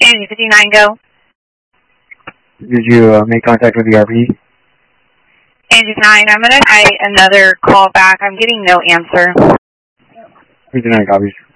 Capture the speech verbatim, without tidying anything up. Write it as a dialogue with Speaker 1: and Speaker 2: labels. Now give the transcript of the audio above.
Speaker 1: Angie fifty-nine, go.
Speaker 2: Did you uh, make contact with the R P?
Speaker 1: Angie nine, I'm going to try another call back. I'm getting no answer.
Speaker 2: fifty-nine copies.